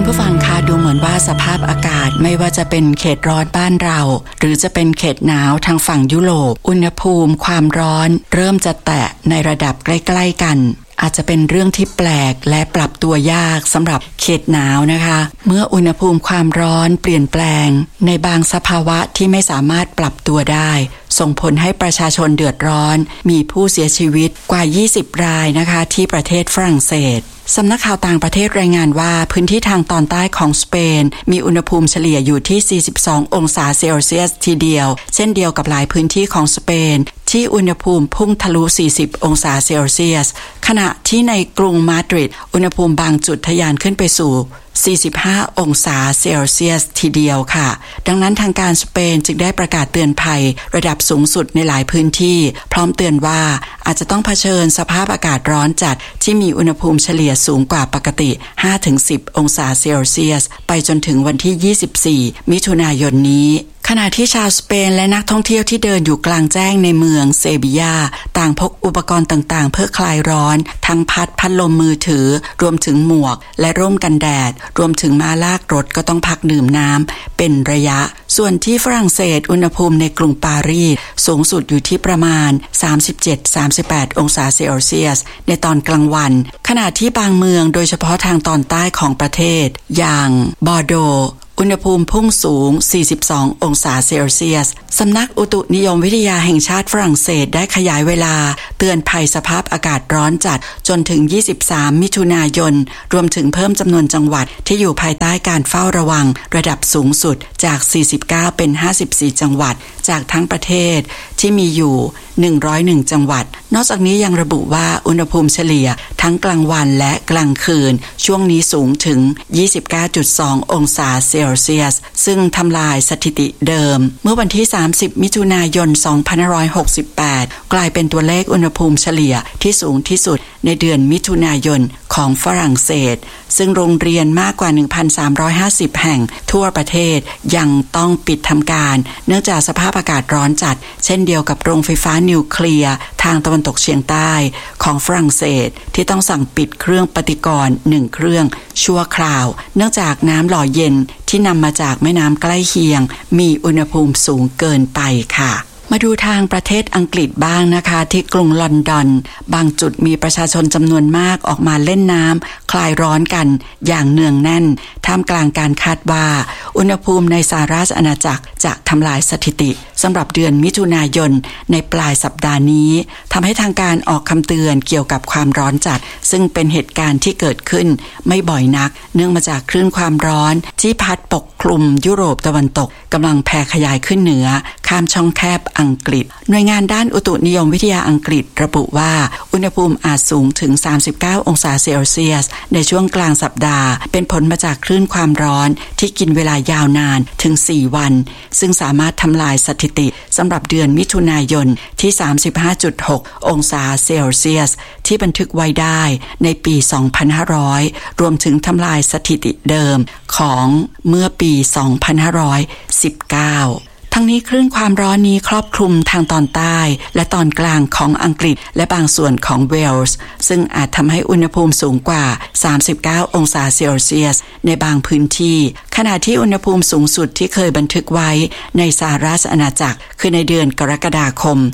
ผู้ฟังคะดูเหมือนว่าสภาพอากาศไม่ว่าจะเป็นเขตร้อนบ้านเราหรือจะเป็นเขตหนาวทางฝั่งยุโรปอุณหภูมิความร้อนเริ่มจะแตะในระดับใกล้ๆกันอาจจะเป็นเรื่องที่แปลกและปรับตัวยากสำหรับเขตหนาวนะคะเมื่ออุณหภูมิความร้อนเปลี่ยนแปลงในบางสภาวะที่ไม่สามารถปรับตัวได้ส่งผลให้ประชาชนเดือดร้อนมีผู้เสียชีวิตกว่า20รายนะคะที่ประเทศฝรั่งเศสสำนักข่าวต่างประเทศรายงานว่าพื้นที่ทางตอนใต้ของสเปนมีอุณหภูมิเฉลี่ยอยู่ที่42องศาเซลเซียสทีเดียวเช่นเดียวกับหลายพื้นที่ของสเปนที่อุณหภูมิพุ่งทะลุ40องศาเซลเซียสขณะที่ในกรุงมาดริดอุณหภูมิบางจุดทะยานขึ้นไปสู่45องศาเซลเซียสทีเดียวค่ะดังนั้นทางการสเปนจึงได้ประกาศเตือนภัยระดับสูงสุดในหลายพื้นที่พร้อมเตือนว่าอาจจะต้องเผชิญสภาพอากาศร้อนจัดที่มีอุณหภูมิเฉลี่ยสูงกว่าปกติ 5-10 องศาเซลเซียสไปจนถึงวันที่24มิถุนายนนี้ขณะที่ชาวสเปนและนักท่องเที่ยวที่เดินอยู่กลางแจ้งในเมืองเซบียาต่างพกอุปกรณ์ต่างๆเพื่อคลายร้อนทั้งพัดลมมือถือรวมถึงหมวกและร่มกันแดดรวมถึงมาลากรถก็ต้องพักดื่มน้ำเป็นระยะส่วนที่ฝรั่งเศสอุณหภูมิในกรุงปารีสสูงสุดอยู่ที่ประมาณ 37-38 องศาเซลเซียสในตอนกลางวันขณะที่บางเมืองโดยเฉพาะทางตอนใต้ของประเทศอย่างบอร์โดอุณหภูมิพุ่งสูง42องศาเซลเซียสสำนักอุตุนิยมวิทยาแห่งชาติฝรั่งเศสได้ขยายเวลาเตือนภัยสภาพอากาศร้อนจัดจนถึง23มิถุนายนรวมถึงเพิ่มจำนวนจังหวัดที่อยู่ภายใต้การเฝ้าระวังระดับสูงสุดจาก49เป็น54จังหวัดจากทั้งประเทศที่มีอยู่101จังหวัดนอกจากนี้ยังระบุว่าอุณหภูมิเฉลี่ยทั้งกลางวันและกลางคืนช่วงนี้สูงถึง 29.2 องศาเซลเซียสซึ่งทำลายสถิติเดิมเมื่อวันที่30มิถุนายน2568กลายเป็นตัวเลขอุณหภูมิเฉลี่ยที่สูงที่สุดในเดือนมิถุนายนของฝรั่งเศสซึ่งโรงเรียนมากกว่า 1,350 แห่งทั่วประเทศยังต้องปิดทำการเนื่องจากสภาพอากาศร้อนจัดเช่นเดียวกับโรงไฟฟ้านิวเคลียร์ทางตะวันตกเฉียงใต้ของฝรั่งเศสที่ต้องสั่งปิดเครื่องปฏิกรณ์1เครื่องชั่วคราวเนื่องจากน้ำหล่อเย็นที่นำมาจากแม่น้ำใกล้เคียงมีอุณหภูมิสูงเกินไปค่ะมาดูทางประเทศอังกฤษบ้างนะคะที่กรุงลอนดอนบางจุดมีประชาชนจำนวนมากออกมาเล่นน้ำคลายร้อนกันอย่างเนืองแน่นท่ามกลางการคาดว่าอุณหภูมิในสหราชอาณาจักรจะทำลายสถิติสำหรับเดือนมิถุนายนในปลายสัปดาห์นี้ทำให้ทางการออกคำเตือนเกี่ยวกับความร้อนจัดซึ่งเป็นเหตุการณ์ที่เกิดขึ้นไม่บ่อยนักเนื่องมาจากคลื่นความร้อนที่พัดปกคลุมยุโรปตะวันตกกำลังแผ่ขยายขึ้นเหนือข้ามช่องแคบอังกฤษหน่วยงานด้านอุตุนิยมวิทยาอังกฤษระบุว่าอุณหภูมิอาจสูงถึง39องศาเซลเซียสในช่วงกลางสัปดาห์เป็นผลมาจากคลื่นความร้อนที่กินเวลายาวนานถึง4วันซึ่งสามารถทำลายสถิติสำหรับเดือนมิถุนายนที่ 35.6 องศาเซลเซียสที่บันทึกไว้ได้ในปี 2500 รวมถึงทำลายสถิติเดิมของเมื่อปี 2519ทั้งนี้คลื่นความร้อนนี้ครอบคลุมทางตอนใต้และตอนกลางของอังกฤษและบางส่วนของเวลส์ซึ่งอาจทำให้อุณหภูมิสูงกว่า39องศาเซลเซียสในบางพื้นที่ขณะที่อุณหภูมิสูงสุดที่เคยบันทึกไว้ในสหราชอาณาจักรคือในเดือนกรกฎาคม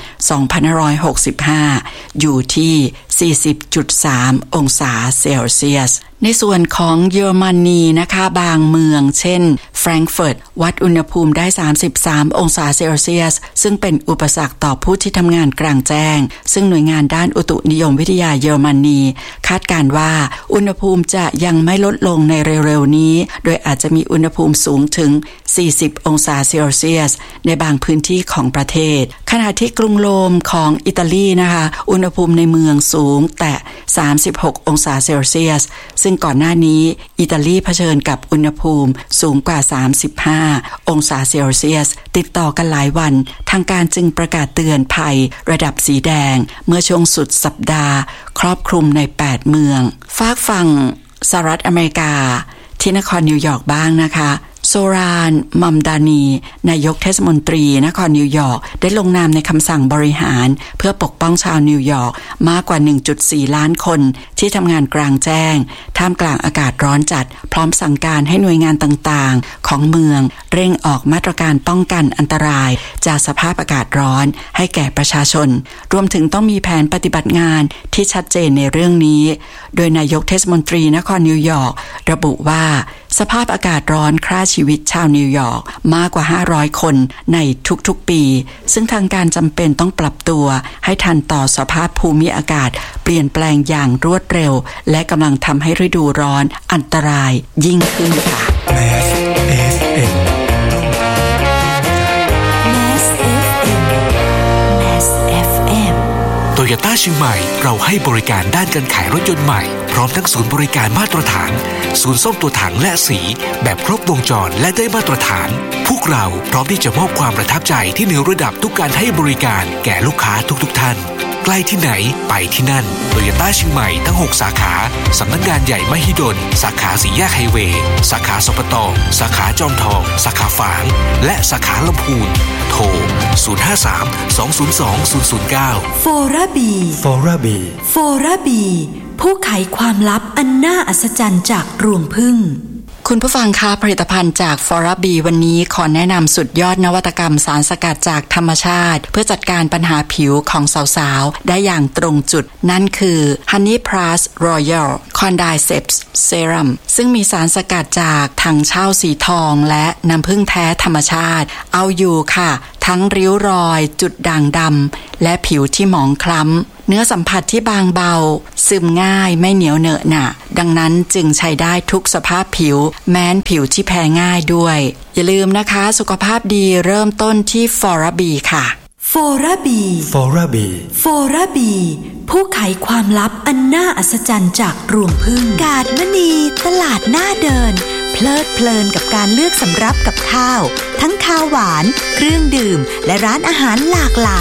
2565อยู่ที่ 40.3 องศาเซลเซียสในส่วนของเยอรมนีนะคะบางเมืองเช่นแฟรงก์เฟิร์ตวัดอุณหภูมิได้33องศาเซลเซียสซึ่งเป็นอุปสรรคต่อผู้ที่ทำงานกลางแจ้งซึ่งหน่วยงานด้านอุตุนิยมวิทยาเยอรมนีคาดการณ์ว่าอุณหภูมิจะยังไม่ลดลงในเร็วๆนี้โดยอาจจะมีอุณหภูมิสูงถึง40องศาเซลเซียสในบางพื้นที่ของประเทศขณะที่กรุงโรมของอิตาลีนะคะอุณหภูมิในเมืองสูงแต่36องศาเซลเซียสซึ่งก่อนหน้านี้อิตาลีเผชิญกับอุณหภูมิสูงกว่า35องศาเซลเซียสติดต่อกันหลายวันทางการจึงประกาศเตือนภัยระดับสีแดงเมื่อช่วงสุดสัปดาห์ครอบคลุมใน8เมืองฝากฝั่งสหรัฐอเมริกาที่นครนิวยอร์กบ้างนะคะโซรานมัมดานีนายกเทศมนตรีนครนิวยอร์กได้ลงนามในคำสั่งบริหารเพื่อปกป้องชาวนิวยอร์กมากกว่า 1.4 ล้านคนที่ทำงานกลางแจ้งท่ามกลางอากาศร้อนจัดพร้อมสั่งการให้หน่วยงานต่างๆของเมืองเร่งออกมาตรการป้องกันอันตรายจากสภาพอากาศร้อนให้แก่ประชาชนรวมถึงต้องมีแผนปฏิบัติงานที่ชัดเจนในเรื่องนี้โดยนายกเทศมนตรีนครนิวยอร์กระบุว่าสภาพอากาศร้อนฆ่าชีวิตชาวนิวยอร์กมากกว่า500คนในทุกๆปีซึ่งทางการจำเป็นต้องปรับตัวให้ทันต่อสภาพภูมิอากาศเปลี่ยนแปลงอย่างรวดเร็วและกำลังทำให้ฤดูร้อนอันตรายยิ่งขึ้นค่ะโตโยต้าเชียงใหม่เราให้บริการด้านการขายรถยนต์ใหม่พร้อมทั้งศูนย์บริการมาตรฐานศูนย์ซ่อมตัวถังและสีแบบครบวงจรและได้มาตรฐานพวกเราพร้อมที่จะมอบความประทับใจที่เหนือระดับทุกการให้บริการแก่ลูกค้าทุกท่านใกล้ที่ไหนไปที่นั่นโตโยต้าเชียงใหม่ทั้ง6สาขาสำนักงานใหญ่มหิดลสาขาสี่แยกไฮเวย์สาขาสปต.สาขาจอมทองสาขาฝางและสาขาลำพูนโทร053-202-009 โฟราบีผู้ไขความลับอันน่าอัศจรรย์จากรวงผึ้งคุณผู้ฟังคะผลิตภัณฑ์จากฟอราบีวันนี้ขอแนะนำสุดยอดนวัตกรรมสารสกัดจากธรรมชาติเพื่อจัดการปัญหาผิวของสาวๆได้อย่างตรงจุดนั่นคือ Honey Plus Royal Cordyceps Serum ซึ่งมีสารสกัดจากถังเช่าสีทองและน้ำผึ้งแท้ธรรมชาติเอาอยู่ค่ะทั้งริ้วรอยจุดด่างดำและผิวที่หมองคล้ำเนื้อสัมผัสที่บางเบาซึมง่ายไม่เหนียวเหนอะหนะดังนั้นจึงใช้ได้ทุกสภาพผิวแม้นผิวที่แพ้ง่ายด้วยอย่าลืมนะคะสุขภาพดีเริ่มต้นที่ฟอราบีค่ะโฟราบีผู้ไขความลับอันน่าอัศจรรย์จากรวงผึ้งกาดมณีตลาดหน้าเดินเพลิดเพลินกับการเลือกสำรับกับข้าวทั้งข้าวหวานเครื่องดื่มและร้านอาหารหลากหลาย